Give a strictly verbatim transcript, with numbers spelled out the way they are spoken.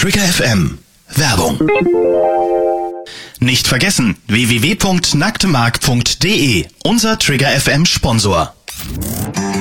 Trigger F M. Werbung. Nicht vergessen, w w w punkt nacktemark punkt d e, unser Trigger F M Sponsor.